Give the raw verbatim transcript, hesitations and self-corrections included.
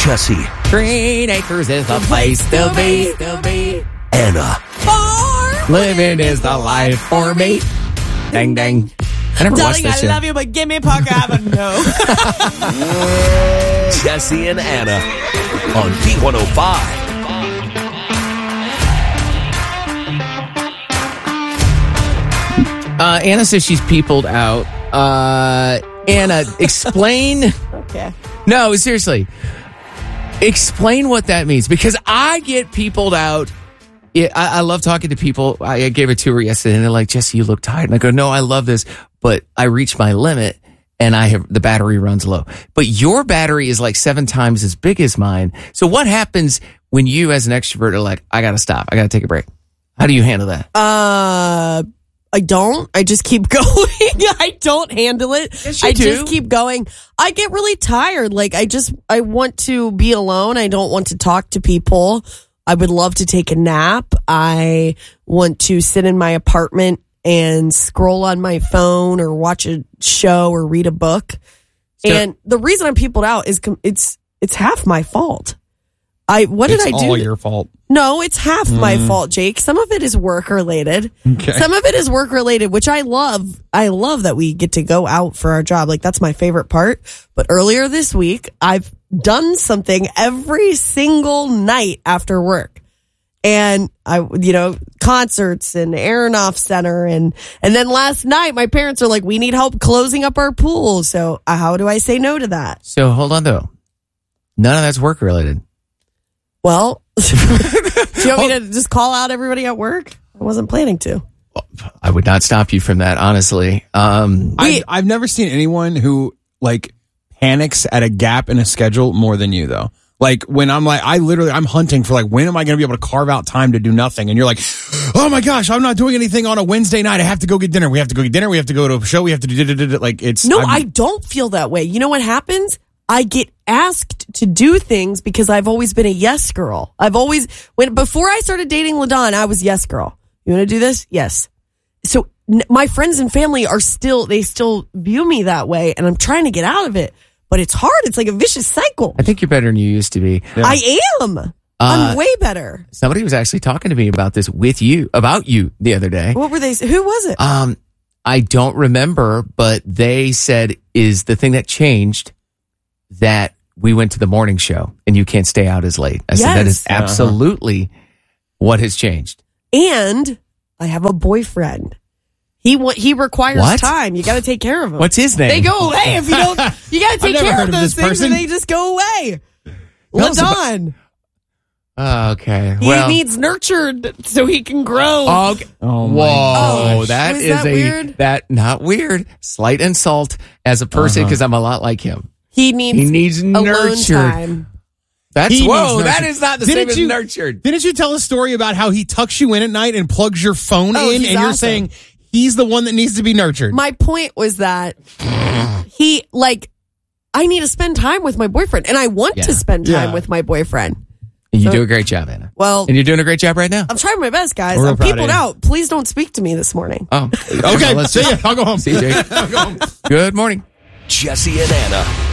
Jesse. Green Acres is the place to be. To be. Anna. For living is the life for me. Dang, dang. I never watched Darling, this I shit. love you, but give me Parker Avenue. Jesse and Anna on B one oh five. Uh, Anna says she's peopled out. Uh, Anna, explain. Okay. No, seriously. Explain what that means. Because I get peopled out. It, I, I love talking to people. I, I gave a tour yesterday and they're like, Jesse, you look tired. And I go, no, I love this. But I reached my limit and I have the battery runs low. But your battery is like seven times as big as mine. So what happens when you as an extrovert are like, I got to stop. I got to take a break. How do you handle that? Uh, I don't. I just keep going. I don't handle it. Yes, you I do. just keep going. I get really tired. Like, I just, I want to be alone. I don't want to talk to people. I would love to take a nap. I want to sit in my apartment and scroll on my phone or watch a show or read a book. So- and the reason I'm peopled out is com- it's, it's half my fault. I, what did It's I do? all your fault. No, it's half my fault, Jake. Some of it is work related. Okay. Some of it is work related, which I love. I love that we get to go out for our job. Like, that's my favorite part. But earlier this week, I've done something every single night after work. And I, you know, concerts and Aronoff Center. And, and then last night, my parents are like, we need help closing up our pool. So uh, how do I say no to that? So hold on though. None of that's work related. Well, do you want me to just call out everybody at work? I wasn't planning to. I would not stop you from that, honestly. Um, I've, I've never seen anyone who like panics at a gap in a schedule more than you, though. Like when I'm like, I literally, I'm hunting for like, when am I going to be able to carve out time to do nothing? And you're like, oh my gosh, I'm not doing anything on a Wednesday night. I have to go get dinner. We have to go get dinner. We have to go to a show. We have to do, do, do, do. Like it's No, I'm- I don't feel that way. You know what happens? I get asked to do things because I've always been a yes girl. I've always, when before I started dating LaDawn, I was yes girl. You want to do this? Yes. So n- my friends and family are still, they still view me that way, and I'm trying to get out of it. But it's hard. It's like a vicious cycle. I think you're better than you used to be. I am. I'm way better. Somebody was actually talking to me about this with you, about you the other day. What were they? Who was it? Um, I don't remember, but they said is the thing that changed that we went to the morning show and you can't stay out as late. I said that is Yes. absolutely what has changed. And I have a boyfriend. He wa- he requires What? time. You got to take care of him. What's his name? They go away if you don't. You got to take never care heard of of those this things, person. and they just go away. Tell us about- LaDawn. Oh, okay. He Well, needs nurtured so he can grow. okay. Oh my Whoa, gosh. that Was is that a weird? that not weird. Slight insult as a person because I'm a lot like him. he needs. He needs alone nurtured. time. That's He whoa. needs That nurtured. is not the Didn't same as you- nurtured. Didn't you tell a story about how he tucks you in at night and plugs your phone Oh, in, he's and you're awesome. saying he's the one that needs to be nurtured? My point was that he like. I need to spend time with my boyfriend, and I want Yeah. to spend time Yeah. with my boyfriend. And you So- do a great job, Anna. Well, And you're doing a great job right now. I'm trying my best, guys. We're real I'm proud of peopled you. out. Please don't speak to me this morning. Oh, okay, let's see ya. I'll go home. see you, Jake. Good morning. Jesse and Anna